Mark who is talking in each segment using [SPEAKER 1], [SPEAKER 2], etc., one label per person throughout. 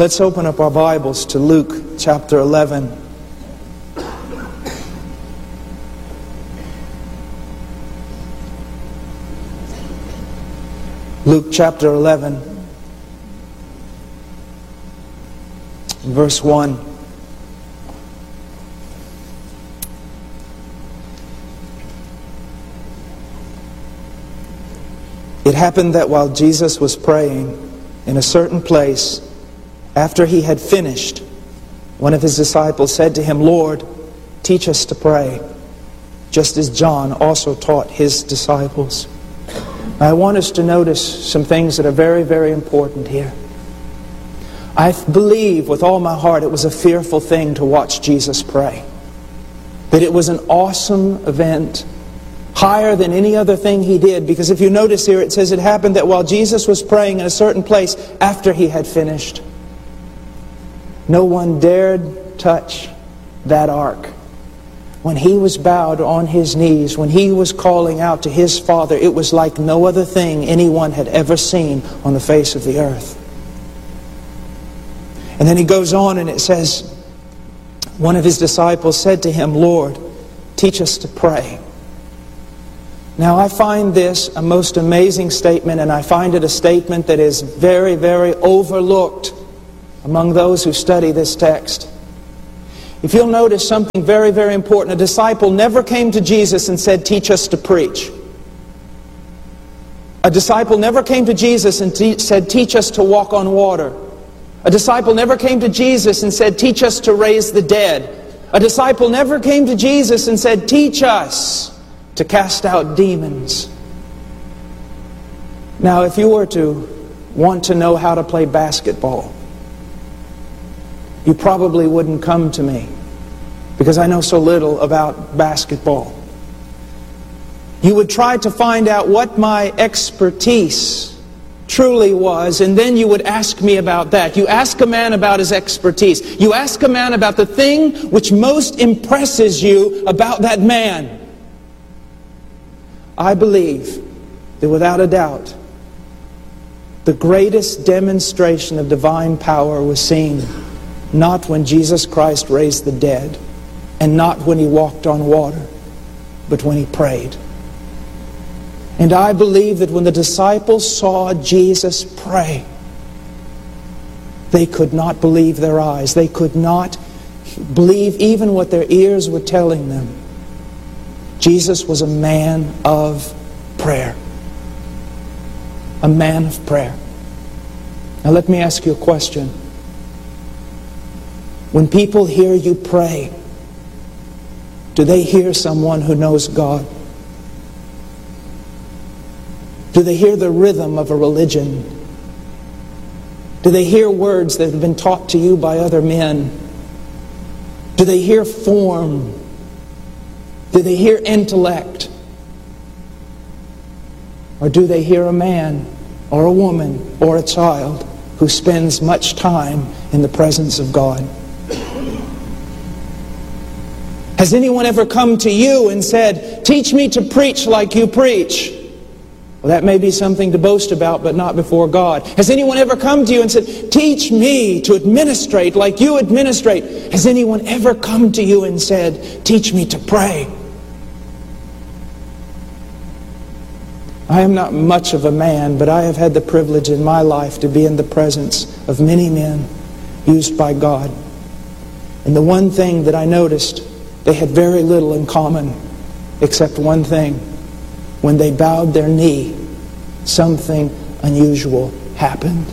[SPEAKER 1] Let's open up our Bibles to Luke chapter 11. Luke chapter 11, verse 1. It happened that while Jesus was praying in a certain place, after he had finished, one of his disciples said to him, "Lord, teach us to pray, just as John also taught his disciples." I want us to notice some things that are very, very important here. I believe with all my heart it was a fearful thing to watch Jesus pray. That it was an awesome event, higher than any other thing he did. Because if you notice here, it says it happened that while Jesus was praying in a certain place after he had finished, no one dared touch that ark. When he was bowed on his knees, when he was calling out to his Father, it was like no other thing anyone had ever seen on the face of the earth. And then he goes on and it says, one of his disciples said to him, "Lord, teach us to pray." Now I find this a most amazing statement, and I find it a statement that is very, very overlooked among those who study this text. If you'll notice something very, very important, a disciple never came to Jesus and said, "Teach us to preach." A disciple never came to Jesus and said, "Teach us to walk on water." A disciple never came to Jesus and said, "Teach us to raise the dead." A disciple never came to Jesus and said, "Teach us to cast out demons." Now, if you were to want to know how to play basketball, you probably wouldn't come to me because I know so little about basketball. You would try to find out what my expertise truly was, and then you would ask me about that. You ask a man about his expertise. You ask a man about the thing which most impresses you about that man. I believe that without a doubt, the greatest demonstration of divine power was seen not when Jesus Christ raised the dead, and not when he walked on water, but when he prayed. And I believe that when the disciples saw Jesus pray, they could not believe their eyes. They could not believe even what their ears were telling them. Jesus was a man of prayer. A man of prayer. Now let me ask you a question. When people hear you pray, do they hear someone who knows God? Do they hear the rhythm of a religion? Do they hear words that have been taught to you by other men? Do they hear form? Do they hear intellect? Or do they hear a man or a woman or a child who spends much time in the presence of God? Has anyone ever come to you and said, "Teach me to preach like you preach"? Well, that may be something to boast about, but not before God. Has anyone ever come to you and said, "Teach me to administrate like you administrate"? Has anyone ever come to you and said, "Teach me to pray"? I am not much of a man, but I have had the privilege in my life to be in the presence of many men used by God. And the one thing that I noticed, they had very little in common, except one thing. When they bowed their knee, something unusual happened.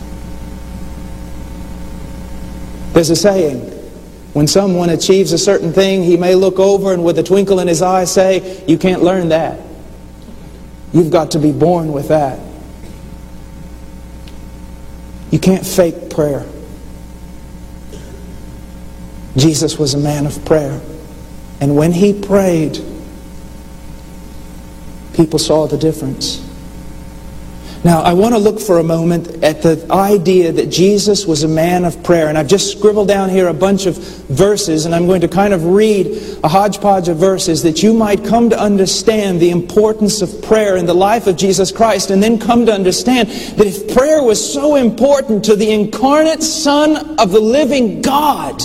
[SPEAKER 1] There's a saying, when someone achieves a certain thing, he may look over and with a twinkle in his eye say, "You can't learn that. You've got to be born with that. You can't fake prayer." Jesus was a man of prayer. And when he prayed, people saw the difference. Now, I want to look for a moment at the idea that Jesus was a man of prayer. And I've just scribbled down here a bunch of verses, and I'm going to kind of read a hodgepodge of verses that you might come to understand the importance of prayer in the life of Jesus Christ, and then come to understand that if prayer was so important to the incarnate Son of the living God,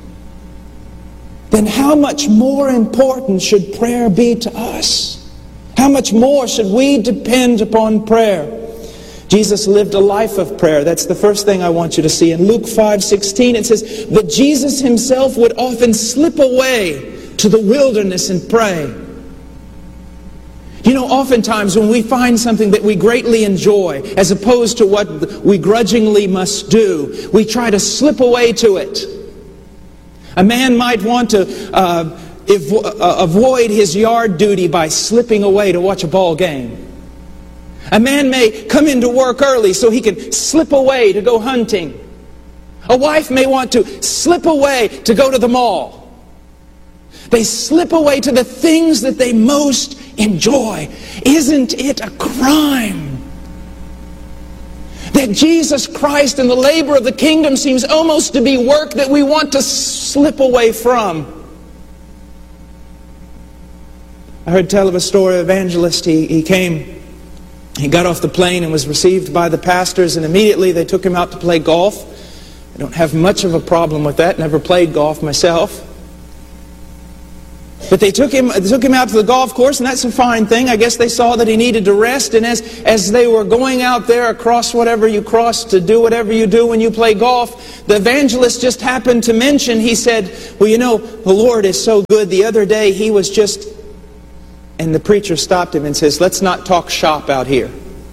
[SPEAKER 1] then how much more important should prayer be to us? How much more should we depend upon prayer? Jesus lived a life of prayer. That's the first thing I want you to see. In Luke 5:16 it says, "But Jesus himself would often slip away to the wilderness and pray." You know, oftentimes when we find something that we greatly enjoy, as opposed to what we grudgingly must do, we try to slip away to it. A man might want to avoid his yard duty by slipping away to watch a ball game. A man may come into work early so he can slip away to go hunting. A wife may want to slip away to go to the mall. They slip away to the things that they most enjoy. Isn't it a crime that Jesus Christ and the labor of the kingdom seems almost to be work that we want to slip away from? I heard tell of a story of an evangelist. He got off the plane and was received by the pastors, and immediately they took him out to play golf. I don't have much of a problem with that. Never played golf myself. But they took him out to the golf course, and that's a fine thing. I guess they saw that he needed to rest, and as they were going out there across whatever you cross to do whatever you do when you play golf, the evangelist just happened to mention, he said, "Well, you know, the Lord is so good. The other day he was just..." And the preacher stopped him and says, "Let's not talk shop out here.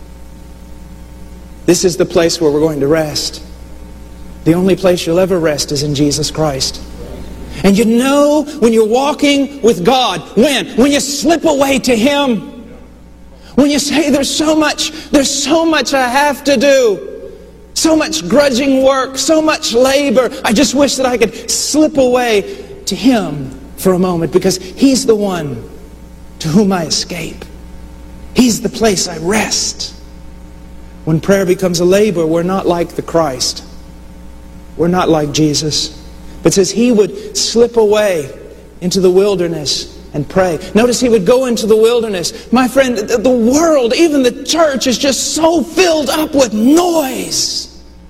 [SPEAKER 1] This is the place where we're going to rest. The only place you'll ever rest is in Jesus Christ." And you know when you're walking with God, when you slip away to Him, when you say, there's so much I have to do, so much grudging work, so much labor, I just wish that I could slip away to Him for a moment, because He's the one to whom I escape. He's the place I rest. When prayer becomes a labor, we're not like the Christ. We're not like Jesus. But it says He would slip away into the wilderness and pray. Notice He would go into the wilderness. My friend, the world, even the church, is just so filled up with noise.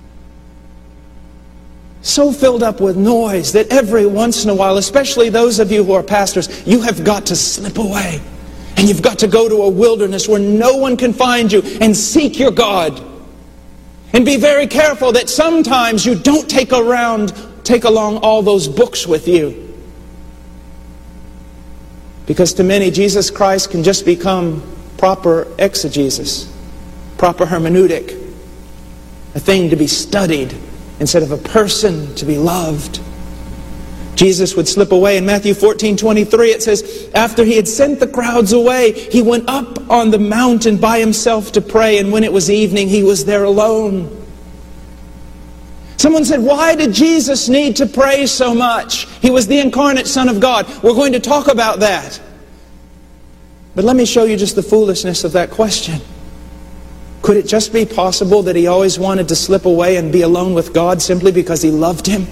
[SPEAKER 1] So filled up with noise that every once in a while, especially those of you who are pastors, you have got to slip away. And you've got to go to a wilderness where no one can find you and seek your God. And be very careful that sometimes you don't take along all those books with you. Because to many, Jesus Christ can just become proper exegesis, proper hermeneutic, a thing to be studied instead of a person to be loved. Jesus would slip away. In Matthew 14:23 it says, after He had sent the crowds away, He went up on the mountain by Himself to pray, and when it was evening, He was there alone. Someone said, why did Jesus need to pray so much? He was the incarnate Son of God. We're going to talk about that. But let me show you just the foolishness of that question. Could it just be possible that He always wanted to slip away and be alone with God simply because He loved Him?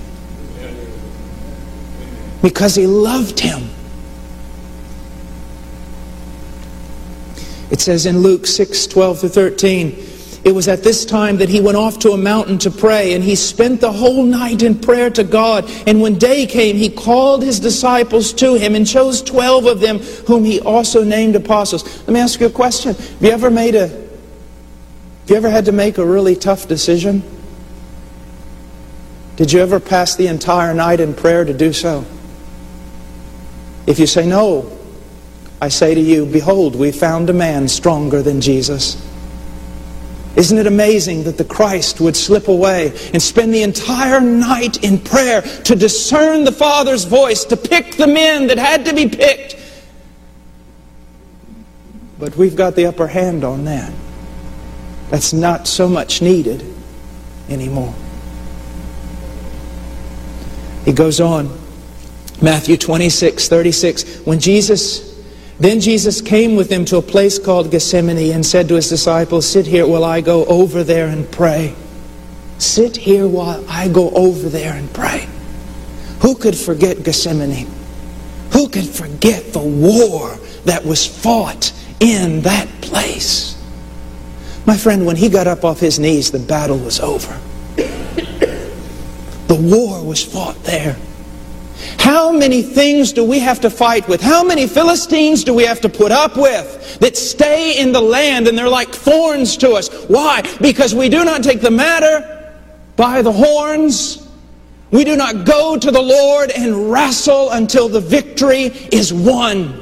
[SPEAKER 1] Because He loved Him. It says in Luke 6:12-13, it was at this time that He went off to a mountain to pray, and He spent the whole night in prayer to God. And when day came, He called His disciples to Him and chose 12 of them, whom He also named apostles. Let me ask you a question. Have you ever had to make a really tough decision? Did you ever pass the entire night in prayer to do so? If you say no, I say to you, behold, we found a man stronger than Jesus. Isn't it amazing that the Christ would slip away and spend the entire night in prayer to discern the Father's voice, to pick the men that had to be picked? But we've got the upper hand on that. That's not so much needed anymore. He goes on. Matthew 26:36. When Jesus Then Jesus came with them to a place called Gethsemane and said to his disciples, "Sit here while I go over there and pray." Sit here while I go over there and pray. Who could forget Gethsemane? Who could forget the war that was fought in that place? My friend, when he got up off his knees, the battle was over. The war was fought there. How many things do we have to fight with? How many Philistines do we have to put up with that stay in the land and they're like thorns to us? Why? Because we do not take the matter by the horns. We do not go to the Lord and wrestle until the victory is won.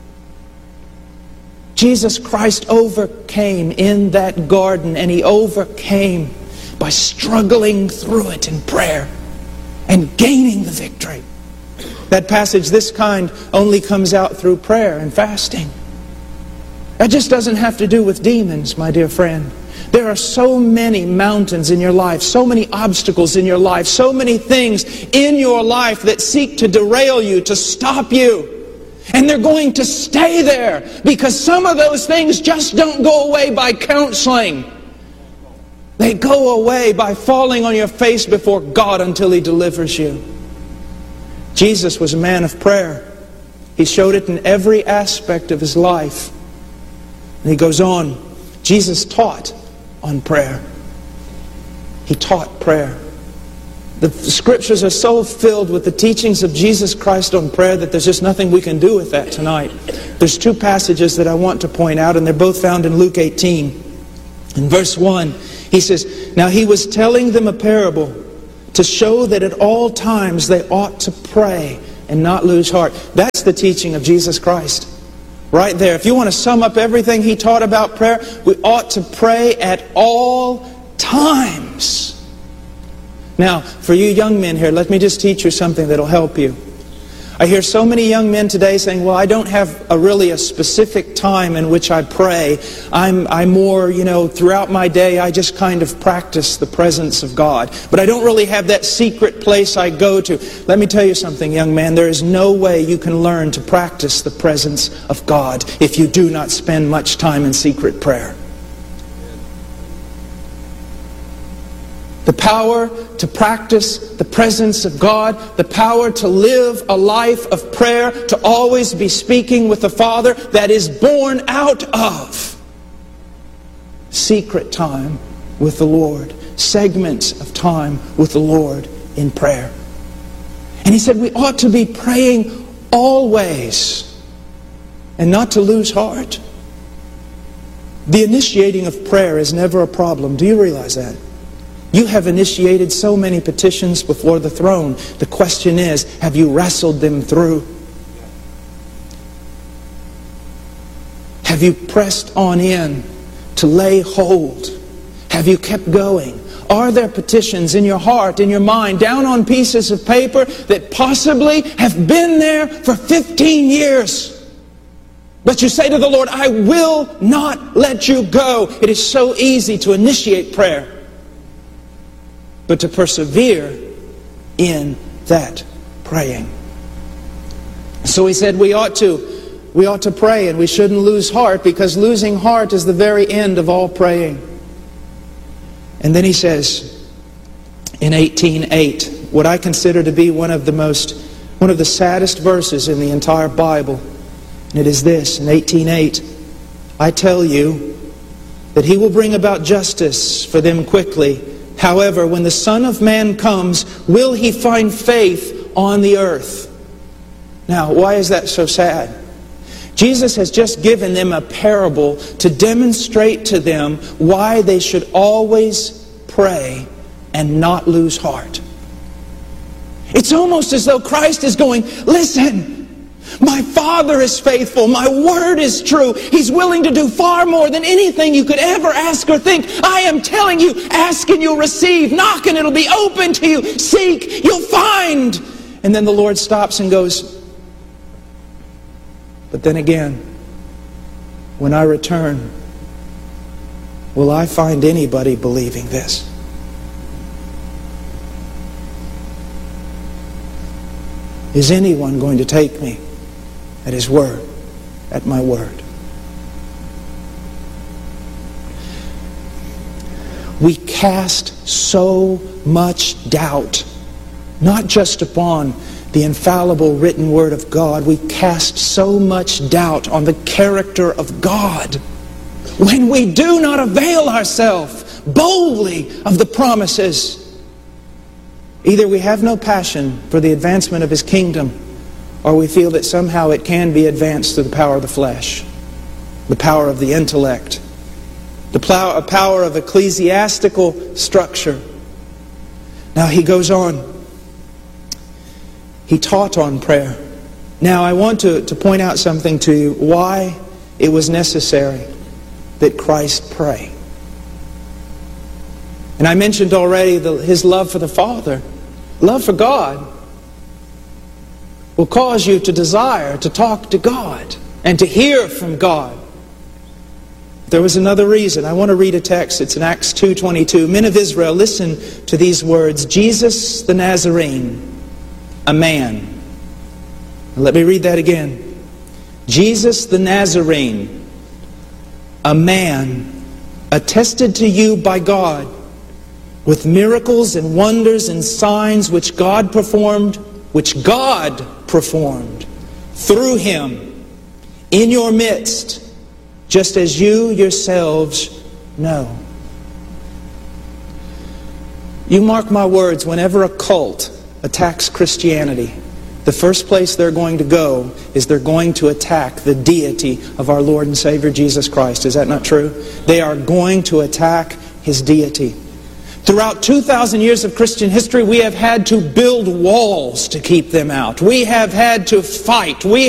[SPEAKER 1] Jesus Christ overcame in that garden, and He overcame by struggling through it in prayer and gaining the victory. That passage, this kind, only comes out through prayer and fasting. That just doesn't have to do with demons, my dear friend. There are so many mountains in your life, so many obstacles in your life, so many things in your life that seek to derail you, to stop you. And they're going to stay there because some of those things just don't go away by counseling. They go away by falling on your face before God until He delivers you. Jesus was a man of prayer. He showed it in every aspect of His life. And He goes on. Jesus taught on prayer. He taught prayer. The Scriptures are so filled with the teachings of Jesus Christ on prayer that there's just nothing we can do with that tonight. There's two passages that I want to point out, and they're both found in Luke 18. In verse 1, He says, "Now He was telling them a parable to show that at all times they ought to pray and not lose heart." That's the teaching of Jesus Christ. Right there. If you want to sum up everything He taught about prayer, we ought to pray at all times. Now, for you young men here, let me just teach you something that'll help you. I hear so many young men today saying, "Well, I don't have a specific time in which I pray. I'm more, throughout my day, I just kind of practice the presence of God. But I don't really have that secret place I go to." Let me tell you something, young man. There is no way you can learn to practice the presence of God if you do not spend much time in secret prayer. The power to practice the presence of God, the power to live a life of prayer, to always be speaking with the Father, that is born out of secret time with the Lord, segments of time with the Lord in prayer. And He said we ought to be praying always and not to lose heart. The initiating of prayer is never a problem. Do you realize that? You have initiated so many petitions before the throne. The question is, have you wrestled them through? Have you pressed on in to lay hold? Have you kept going? Are there petitions in your heart, in your mind, down on pieces of paper that possibly have been there for 15 years? But you say to the Lord, "I will not let you go." It is so easy to initiate prayer, but to persevere in that praying. So He said we ought to pray, and we shouldn't lose heart, because losing heart is the very end of all praying. And then He says in 18:8, what I consider to be one of the saddest verses in the entire Bible. And it is this, in 18:8, "I tell you that He will bring about justice for them quickly. However, when the Son of Man comes, will He find faith on the earth?" Now, why is that so sad? Jesus has just given them a parable to demonstrate to them why they should always pray and not lose heart. It's almost as though Christ is going, "Listen, my Father is faithful. My word is true. He's willing to do far more than anything you could ever ask or think. I am telling you, ask and you'll receive. Knock and it'll be open to you. Seek, you'll find." And then the Lord stops and goes, "But then again, when I return, will I find anybody believing this?" Is anyone going to take me at His word? at my word. We cast so much doubt, not just upon the infallible written word of God. We cast so much doubt on the character of God when we do not avail ourselves boldly of the promises. Either we have no passion for the advancement of His kingdom, or we feel that somehow it can be advanced through the power of the flesh, the power of the intellect, the power of ecclesiastical structure. Now he goes on. He taught on prayer. Now I want to point out something to you, why it was necessary that Christ pray. And I mentioned already His love for the Father. Love for God will cause you to desire to talk to God and to hear from God. There was another reason. I want to read a text. It's in Acts 2:22. Men of Israel, listen to these words. Jesus the Nazarene, a man. Let me read that again. Jesus the Nazarene, a man, attested to you by God with miracles and wonders and signs which God performed through Him in your midst, just as you yourselves know. You mark my words, whenever a cult attacks Christianity, the first place they're going to go is they're going to attack the deity of our Lord and Savior Jesus Christ. Is that not true? They are going to attack His deity. Throughout 2,000 years of Christian history, we have had to build walls to keep them out. We have had to fight. We